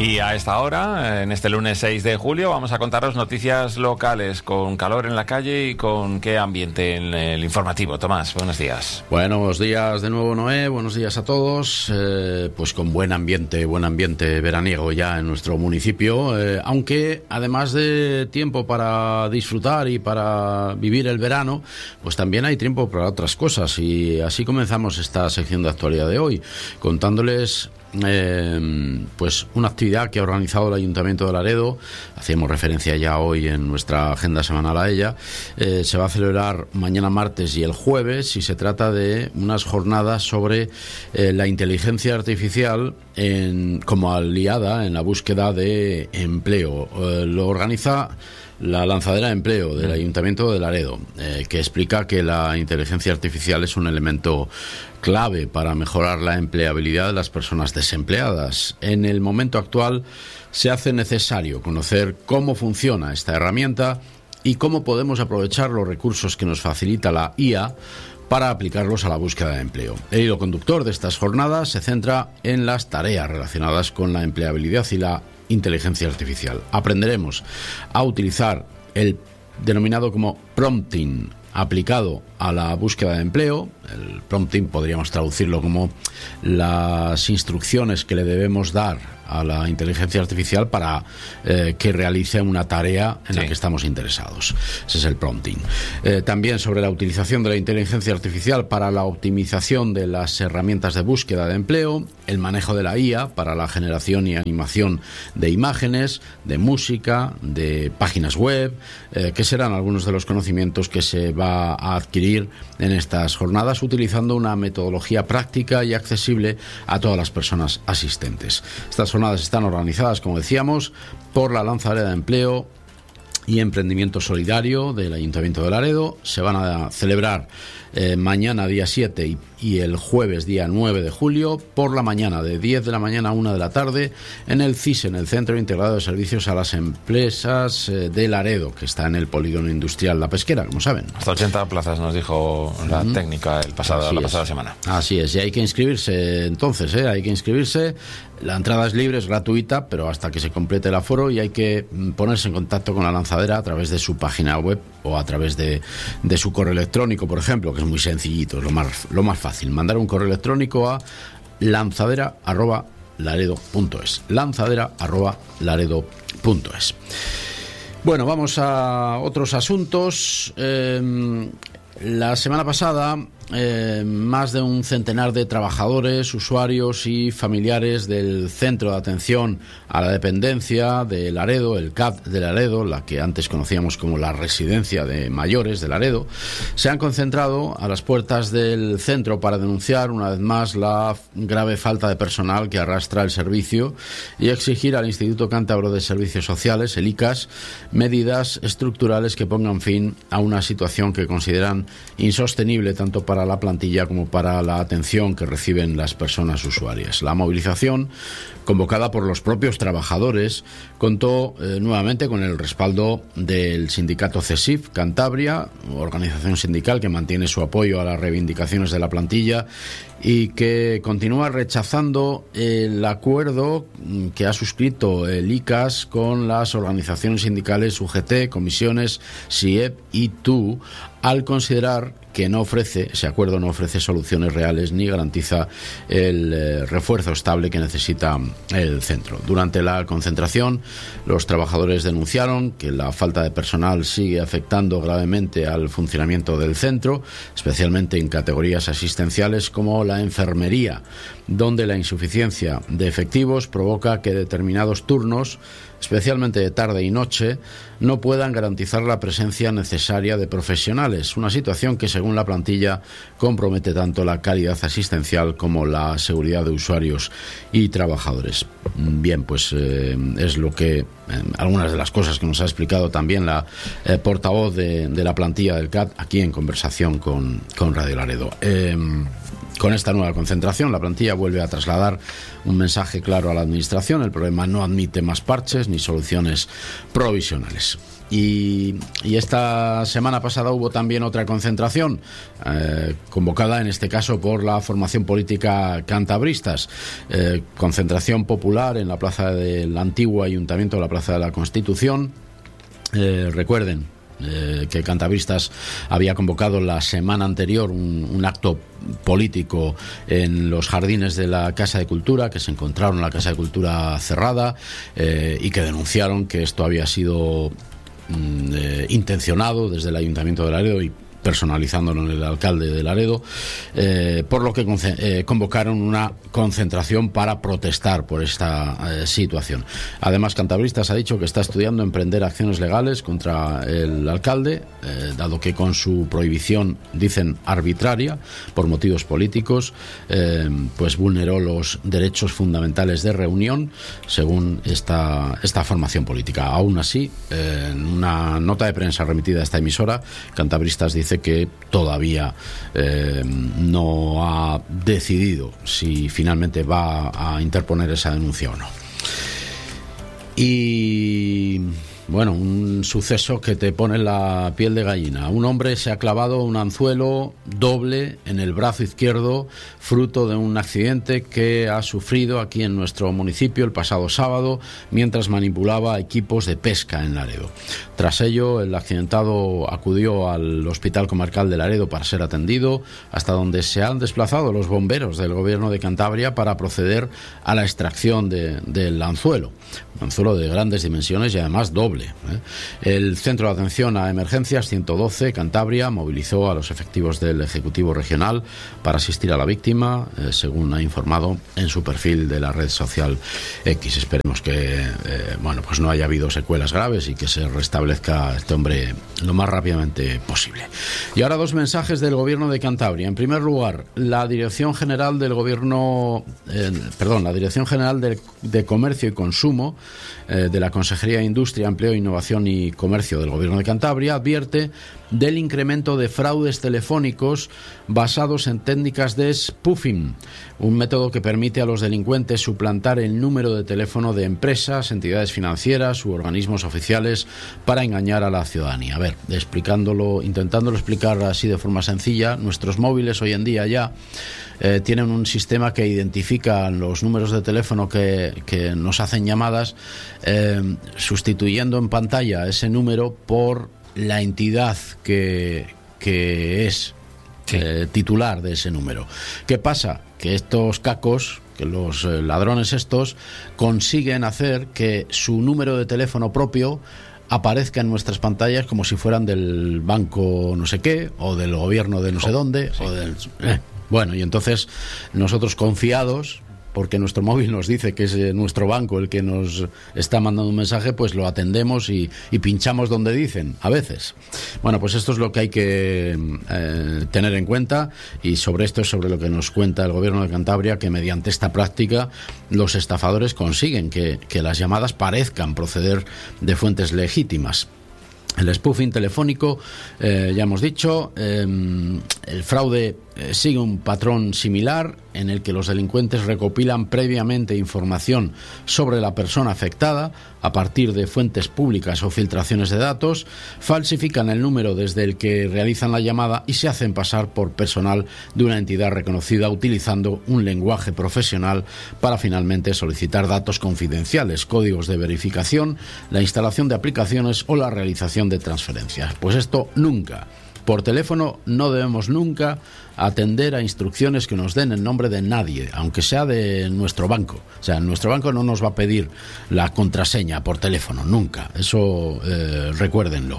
Y a esta hora, en este lunes 6 de julio, vamos a contaros noticias locales con calor en la calle y con qué ambiente en el informativo. Tomás, buenos días. Buenos días de nuevo, Noé. Buenos días a todos. Pues con buen ambiente veraniego ya en nuestro municipio. Aunque además de tiempo para disfrutar y para vivir el verano, pues también hay tiempo para otras cosas. Y así comenzamos esta sección de actualidad de hoy, contándoles pues una actividad que ha organizado el Ayuntamiento de Laredo. Hacíamos referencia ya hoy en nuestra agenda semanal a ella. Se va a celebrar mañana martes y el jueves, y se trata de unas jornadas sobre la inteligencia artificial como aliada en la búsqueda de empleo. Lo organiza la lanzadera de empleo del Ayuntamiento de Laredo, que explica que la inteligencia artificial es un elemento clave para mejorar la empleabilidad de las personas desempleadas. En el momento actual se hace necesario conocer cómo funciona esta herramienta y cómo podemos aprovechar los recursos que nos facilita la IA para aplicarlos a la búsqueda de empleo. El hilo conductor de estas jornadas se centra en las tareas relacionadas con la empleabilidad y la inteligencia artificial. Aprenderemos a utilizar el denominado como prompting aplicado a la búsqueda de empleo. El prompting podríamos traducirlo como las instrucciones que le debemos dar a la inteligencia artificial para que realice una tarea en la que estamos interesados. Ese es el prompting. También sobre la utilización de la inteligencia artificial para la optimización de las herramientas de búsqueda de empleo, el manejo de la IA para la generación y animación de imágenes, de música, de páginas web, que serán algunos de los conocimientos que se va a adquirir en estas jornadas, utilizando una metodología práctica y accesible a todas las personas asistentes. Estas jornadas están organizadas, como decíamos, por la lanzadera de empleo y emprendimiento solidario del Ayuntamiento de Laredo. Se van a celebrar mañana día 7 y el jueves día 9 de julio por la mañana, de 10 de la mañana a 1 de la tarde, en el CISE, en el Centro Integrado de Servicios a las Empresas de Laredo, que está en el polígono industrial La Pesquera, como saben. Hasta 80 plazas nos dijo la técnica la pasada semana. Así es, y hay que inscribirse entonces, hay que inscribirse. La entrada es libre, es gratuita, pero hasta que se complete el aforo, y hay que ponerse en contacto con la lanzadera a través de su página web o a través de su correo electrónico, por ejemplo, que es muy sencillito, es lo más fácil. Mandar un correo electrónico a lanzadera@laredo.es. lanzadera@laredo.es. Bueno, vamos a otros asuntos. La semana pasada, más de un centenar de trabajadores, usuarios y familiares del Centro de Atención a la Dependencia de Laredo, el CAD de Laredo, la que antes conocíamos como la Residencia de Mayores de Laredo, se han concentrado a las puertas del centro para denunciar una vez más la grave falta de personal que arrastra el servicio y exigir al Instituto Cántabro de Servicios Sociales, el ICAS, medidas estructurales que pongan fin a una situación que consideran insostenible tanto para la plantilla como para la atención que reciben las personas usuarias. La movilización, convocada por los propios trabajadores, contó nuevamente con el respaldo del sindicato CESIF Cantabria, organización sindical que mantiene su apoyo a las reivindicaciones de la plantilla y que continúa rechazando el acuerdo que ha suscrito el ICAS con las organizaciones sindicales UGT, comisiones, SIEP y TU, al considerar que ese acuerdo no ofrece soluciones reales ni garantiza el refuerzo estable que necesita el centro. Durante la concentración, los trabajadores denunciaron que la falta de personal sigue afectando gravemente al funcionamiento del centro, especialmente en categorías asistenciales como la enfermería, donde la insuficiencia de efectivos provoca que determinados turnos, especialmente de tarde y noche, no puedan garantizar la presencia necesaria de profesionales, una situación que, según la plantilla, compromete tanto la calidad asistencial como la seguridad de usuarios y trabajadores. Bien, pues es lo que algunas de las cosas que nos ha explicado también la portavoz de la plantilla del CAD aquí en conversación con Radio Laredo. Con esta nueva concentración, la plantilla vuelve a trasladar un mensaje claro a la Administración. El problema no admite más parches ni soluciones provisionales. Y esta semana pasada hubo también otra concentración, convocada en este caso por la formación política Cantabristas. Concentración popular en la plaza del antiguo Ayuntamiento, la Plaza de la Constitución. Recuerden que Cantabristas había convocado la semana anterior un acto político en los jardines de la Casa de Cultura, que se encontraron en la Casa de Cultura cerrada, y que denunciaron que esto había sido intencionado desde el Ayuntamiento de Laredo y personalizándolo en el alcalde de Laredo, por lo que convocaron una concentración para protestar por esta situación. Además, Cantabristas ha dicho que está estudiando emprender acciones legales contra el alcalde, dado que con su prohibición, dicen arbitraria, por motivos políticos, pues vulneró los derechos fundamentales de reunión, según esta formación política. Aún así, en una nota de prensa remitida a esta emisora, Cantabristas dice que todavía no ha decidido si finalmente va a interponer esa denuncia o no. Y bueno, un suceso que te pone la piel de gallina. Un hombre se ha clavado un anzuelo doble en el brazo izquierdo, fruto de un accidente que ha sufrido aquí en nuestro municipio el pasado sábado mientras manipulaba equipos de pesca en Laredo. Tras ello, el accidentado acudió al Hospital Comarcal de Laredo para ser atendido, hasta donde se han desplazado los bomberos del Gobierno de Cantabria para proceder a la extracción del anzuelo. Un anzuelo de grandes dimensiones y además doble. El Centro de Atención a Emergencias 112 Cantabria movilizó a los efectivos del Ejecutivo Regional para asistir a la víctima, según ha informado en su perfil de la red social X. Esperemos que pues no haya habido secuelas graves y que se restablezca este hombre lo más rápidamente posible. Y ahora dos mensajes del Gobierno de Cantabria. En primer lugar, la Dirección General del Gobierno, la Dirección General de Comercio y Consumo de la Consejería de Industria, Empleo, Innovación y Comercio del Gobierno de Cantabria advierte del incremento de fraudes telefónicos basados en técnicas de spoofing, un método que permite a los delincuentes suplantar el número de teléfono de empresas, entidades financieras u organismos oficiales para engañar a la ciudadanía. A ver, intentándolo explicar así de forma sencilla, nuestros móviles hoy en día ya tienen un sistema que identifica los números de teléfono que nos hacen llamadas, sustituyendo en pantalla ese número por la entidad que es titular de ese número. ¿Qué pasa? Que estos cacos, que los ladrones estos, consiguen hacer que su número de teléfono propio aparezca en nuestras pantallas como si fueran del banco no sé qué, o del gobierno de no sé dónde, o del... Bueno, y entonces nosotros, confiados, porque nuestro móvil nos dice que es nuestro banco el que nos está mandando un mensaje, pues lo atendemos y pinchamos donde dicen, a veces. Bueno, pues esto es lo que hay que tener en cuenta, y sobre esto es sobre lo que nos cuenta el Gobierno de Cantabria, que mediante esta práctica los estafadores consiguen que las llamadas parezcan proceder de fuentes legítimas. El spoofing telefónico, ya hemos dicho, el fraude sigue un patrón similar en el que los delincuentes recopilan previamente información sobre la persona afectada a partir de fuentes públicas o filtraciones de datos, falsifican el número desde el que realizan la llamada y se hacen pasar por personal de una entidad reconocida utilizando un lenguaje profesional para finalmente solicitar datos confidenciales, códigos de verificación, la instalación de aplicaciones o la realización de transferencias. Pues esto nunca. Por teléfono no debemos nunca atender a instrucciones que nos den en nombre de nadie, aunque sea de nuestro banco. O sea, nuestro banco no nos va a pedir la contraseña por teléfono, nunca. Eso recuérdenlo.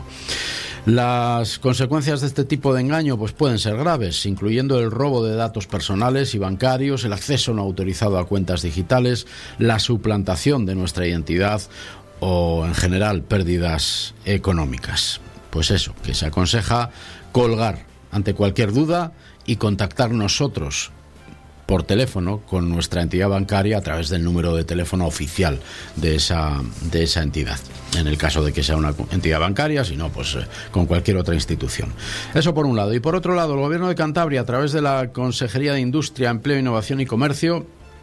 Las consecuencias de este tipo de engaño pues pueden ser graves, incluyendo el robo de datos personales y bancarios, el acceso no autorizado a cuentas digitales, la suplantación de nuestra identidad o, en general, pérdidas económicas. Pues eso, que se aconseja colgar ante cualquier duda y contactar nosotros por teléfono con nuestra entidad bancaria a través del número de teléfono oficial de esa entidad. En el caso de que sea una entidad bancaria, si no, pues con cualquier otra institución. Eso por un lado. Y por otro lado, el Gobierno de Cantabria, a través de la Consejería de Industria, Empleo, Innovación y Comercio,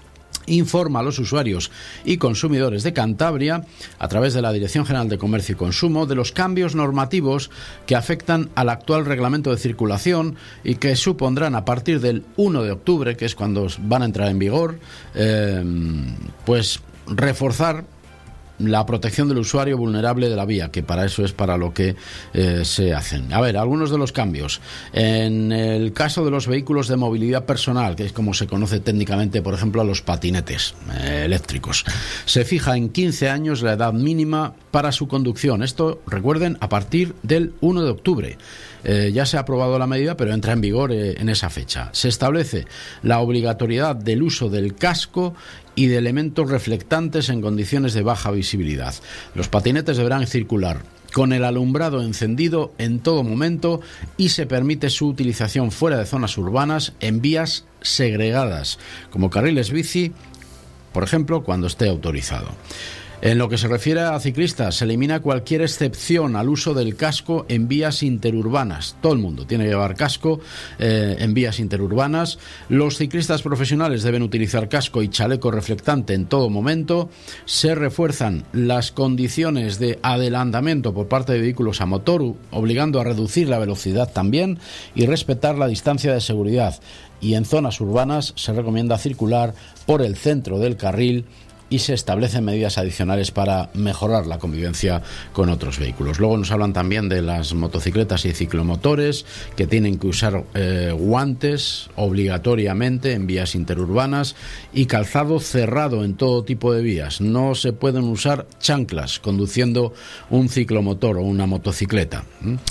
informa a los usuarios y consumidores de Cantabria, a través de la Dirección General de Comercio y Consumo, de los cambios normativos que afectan al actual reglamento de circulación y que supondrán a partir del 1 de octubre, que es cuando van a entrar en vigor, pues reforzar la protección del usuario vulnerable de la vía, que para eso es para lo que se hacen. A ver, algunos de los cambios. En el caso de los vehículos de movilidad personal, que es como se conoce técnicamente, por ejemplo, a los patinetes eléctricos, se fija en 15 años la edad mínima para su conducción. Esto, recuerden, a partir del 1 de octubre. Ya se ha aprobado la medida, pero entra en vigor en esa fecha. Se establece la obligatoriedad del uso del casco y de elementos reflectantes en condiciones de baja visibilidad. Los patinetes deberán circular con el alumbrado encendido en todo momento y se permite su utilización fuera de zonas urbanas en vías segregadas, como carriles bici, por ejemplo, cuando esté autorizado. En lo que se refiere a ciclistas, se elimina cualquier excepción al uso del casco en vías interurbanas. Todo el mundo tiene que llevar casco en vías interurbanas. Los ciclistas profesionales deben utilizar casco y chaleco reflectante en todo momento. Se refuerzan las condiciones de adelantamiento por parte de vehículos a motor, obligando a reducir la velocidad también y respetar la distancia de seguridad. Y en zonas urbanas se recomienda circular por el centro del carril y se establecen medidas adicionales para mejorar la convivencia con otros vehículos. Luego nos hablan también de las motocicletas y ciclomotores, que tienen que usar guantes obligatoriamente en vías interurbanas y calzado cerrado en todo tipo de vías. No se pueden usar chanclas conduciendo un ciclomotor o una motocicleta.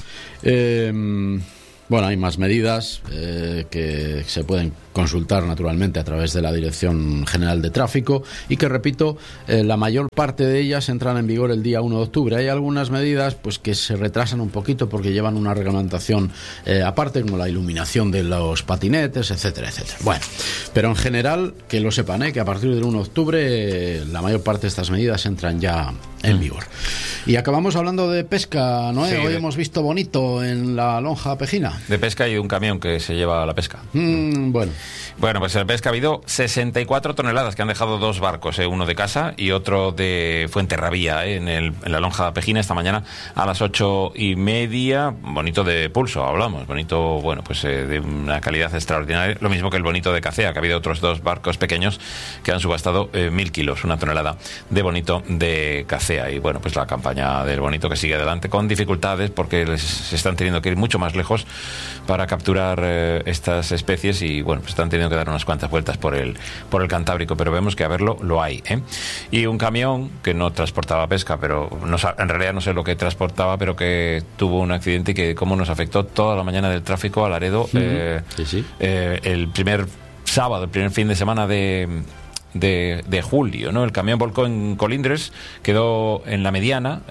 Bueno, hay más medidas que se pueden consultar naturalmente a través de la Dirección General de Tráfico y que, repito, la mayor parte de ellas entran en vigor el día 1 de octubre. Hay algunas medidas pues que se retrasan un poquito porque llevan una reglamentación aparte, como la iluminación de los patinetes, etcétera, etcétera. Bueno, pero en general, que lo sepan, que a partir del 1 de octubre la mayor parte de estas medidas entran ya en vigor. Y acabamos hablando de pesca, Noé. Sí, hoy hemos visto bonito en la lonja pejina. De pesca y de un camión que se lleva la pesca. Bueno, pues en la pesca ha habido 64 toneladas que han dejado dos barcos, uno de casa y otro de Fuenterrabía, en la lonja pejina esta mañana a las 8:30. Bonito de pulso, hablamos. Bonito, bueno, pues de una calidad extraordinaria. Lo mismo que el bonito de Cacea, que ha habido otros dos barcos pequeños que han subastado 1.000 kilos, una tonelada de bonito de Cacea. Y bueno, pues la campaña del bonito que sigue adelante con dificultades porque se están teniendo que ir mucho más lejos para capturar estas especies y bueno, pues están teniendo que dar unas cuantas vueltas por el Cantábrico, pero vemos que a verlo lo hay, Y un camión que no transportaba pesca, pero en realidad no sé lo que transportaba, pero que tuvo un accidente y que cómo nos afectó toda la mañana del tráfico a Laredo. Sí. El primer sábado, el primer fin de semana de julio, ¿no? El camión volcó en Colindres, quedó en la mediana,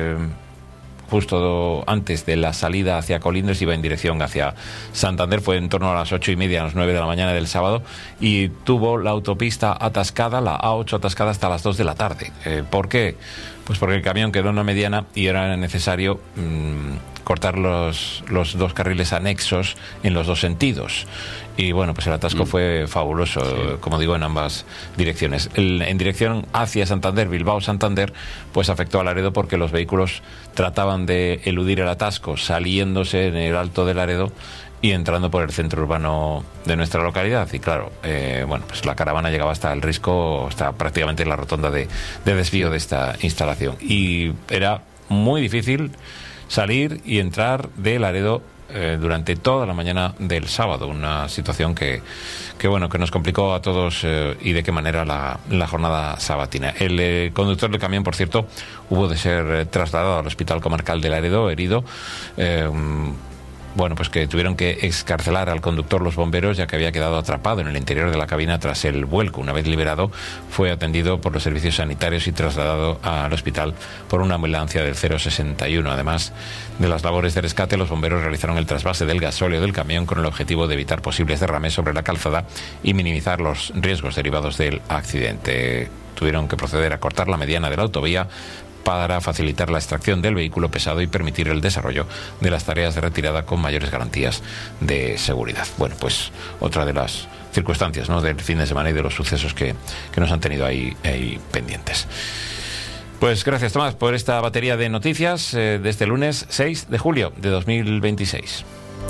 justo antes de la salida hacia Colindres, iba en dirección hacia Santander. Fue en torno a las 8:30, a las 9 de la mañana del sábado, y tuvo la autopista atascada, la A8 atascada hasta las 2 de la tarde. ¿Por qué? Pues porque el camión quedó en una mediana y era necesario cortar los dos carriles anexos en los dos sentidos. Y bueno, pues el atasco fue fabuloso, como digo, en ambas direcciones. En dirección hacia Santander, Bilbao-Santander, pues afectó a Laredo porque los vehículos trataban de eludir el atasco saliéndose en el Alto de Laredo y entrando por el centro urbano de nuestra localidad. Y claro, bueno, pues la caravana llegaba hasta el Risco, hasta prácticamente la rotonda de desvío de esta instalación. Y era muy difícil salir y entrar de Laredo durante toda la mañana del sábado, una situación que bueno, que nos complicó a todos y de qué manera la jornada sabatina. El conductor del camión, por cierto, hubo de ser trasladado al Hospital Comarcal de Laredo, herido. Bueno, pues que tuvieron que excarcelar al conductor los bomberos, ya que había quedado atrapado en el interior de la cabina tras el vuelco. Una vez liberado, fue atendido por los servicios sanitarios y trasladado al hospital por una ambulancia del 061. Además de las labores de rescate, los bomberos realizaron el trasvase del gasóleo del camión con el objetivo de evitar posibles derrames sobre la calzada y minimizar los riesgos derivados del accidente. Tuvieron que proceder a cortar la mediana de la autovía para facilitar la extracción del vehículo pesado y permitir el desarrollo de las tareas de retirada con mayores garantías de seguridad. Bueno, pues otra de las circunstancias, ¿no?, del fin de semana y de los sucesos que nos han tenido ahí pendientes. Pues gracias, Tomás, por esta batería de noticias de este lunes 6 de julio de 2026.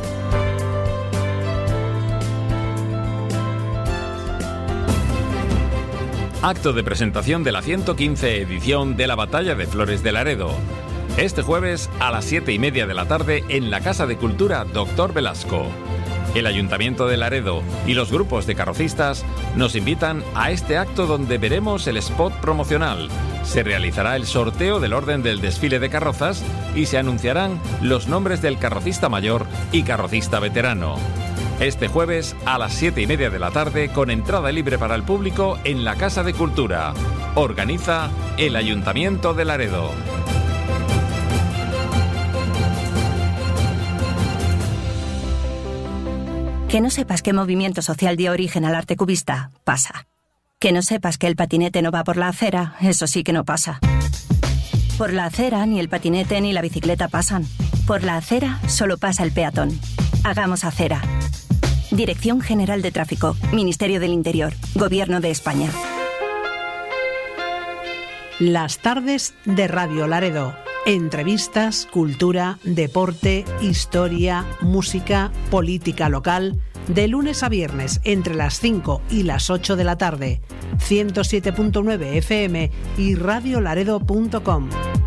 Acto de presentación de la 115 edición de la Batalla de Flores de Laredo. Este jueves a las 7:30 de la tarde en la Casa de Cultura Dr. Velasco. El Ayuntamiento de Laredo y los grupos de carrocistas nos invitan a este acto donde veremos el spot promocional. Se realizará el sorteo del orden del desfile de carrozas y se anunciarán los nombres del carrocista mayor y carrocista veterano. Este jueves a las 7:30 de la tarde con entrada libre para el público en la Casa de Cultura. Organiza el Ayuntamiento de Laredo. Que no sepas qué movimiento social dio origen al arte cubista, pasa. Que no sepas que el patinete no va por la acera, eso sí que no pasa. Por la acera ni el patinete ni la bicicleta pasan. Por la acera solo pasa el peatón. Hagamos acera. Dirección General de Tráfico, Ministerio del Interior, Gobierno de España. Las tardes de Radio Laredo. Entrevistas, cultura, deporte, historia, música, política local. De lunes a viernes entre las 5 y las 8 de la tarde. 107.9 FM y radiolaredo.com.